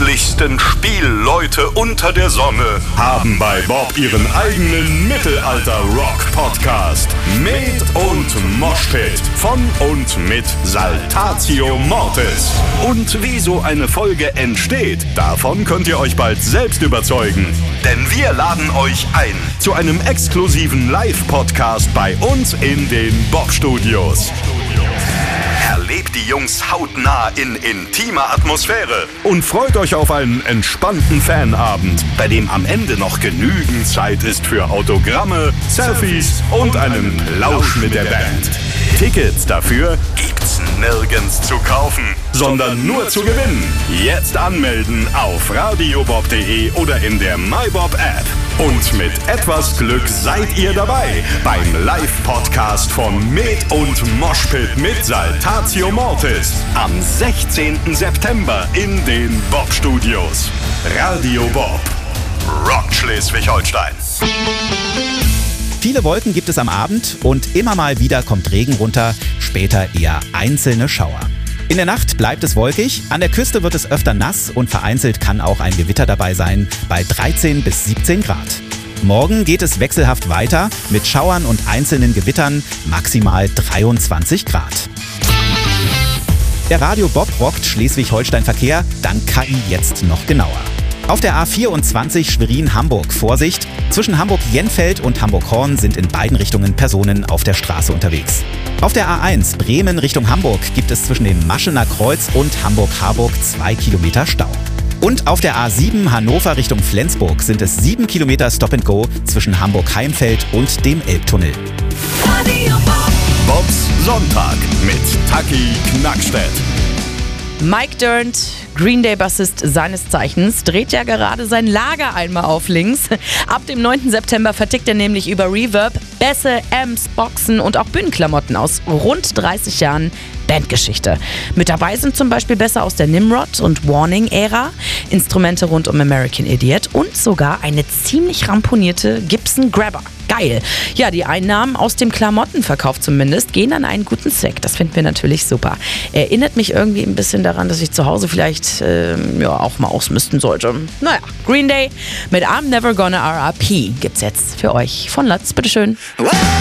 niedlichsten Spielleute unter der Sonne haben bei Bob ihren eigenen Mittelalter-Rock-Podcast Met und Moshpit von und mit Saltatio Mortis. Und wie so eine Folge entsteht, davon könnt ihr euch bald selbst überzeugen. Denn wir laden euch ein zu einem exklusiven Live-Podcast bei uns in den Bob-Studios. Erlebt die Jungs hautnah in intimer Atmosphäre und freut euch auf einen entspannten Fanabend, bei dem am Ende noch genügend Zeit ist für Autogramme, Selfies und einen Plausch mit der Band. Tickets dafür gibt's nirgends zu kaufen, sondern nur zu gewinnen. Jetzt anmelden auf radiobob.de oder in der MyBob-App. Und mit etwas Glück seid ihr dabei beim Live-Podcast von Met und Moshpit mit Saltatio Mortis am 16. September in den Bob-Studios. Radio Bob. Rock Schleswig-Holstein. Viele Wolken gibt es am Abend und immer mal wieder kommt Regen runter, später eher einzelne Schauer. In der Nacht bleibt es wolkig, an der Küste wird es öfter nass und vereinzelt kann auch ein Gewitter dabei sein, bei 13 bis 17 Grad. Morgen geht es wechselhaft weiter mit Schauern und einzelnen Gewittern, maximal 23 Grad. Der Radio Bob rockt Schleswig-Holstein-Verkehr, dank KI jetzt noch genauer. Auf der A24 Schwerin-Hamburg Vorsicht. Zwischen Hamburg-Jenfeld und Hamburg-Horn sind in beiden Richtungen Personen auf der Straße unterwegs. Auf der A1 Bremen Richtung Hamburg gibt es zwischen dem Maschener Kreuz und Hamburg-Harburg 2 Kilometer Stau. Und auf der A7 Hannover Richtung Flensburg sind es 7 Kilometer Stop-and-Go zwischen Hamburg-Heimfeld und dem Elbtunnel. Bobs Sonntag mit Taki Knackstedt. Mike Dirnt, Green Day-Bassist seines Zeichens, dreht ja gerade sein Lager einmal auf links. Ab dem 9. September vertickt er nämlich über Reverb Bässe, Amps, Boxen und auch Bühnenklamotten aus rund 30 Jahren Bandgeschichte. Mit dabei sind zum Beispiel Bässe aus der Nimrod- und Warning-Ära, Instrumente rund um American Idiot und sogar eine ziemlich ramponierte Gibson Grabber. Geil. Ja, die Einnahmen aus dem Klamottenverkauf zumindest gehen an einen guten Zweck. Das finden wir natürlich super. Erinnert mich irgendwie ein bisschen daran, dass ich zu Hause vielleicht auch mal ausmisten sollte. Naja, Green Day mit I'm Never Gonna RIP gibt's jetzt für euch von Lutz. Bitteschön.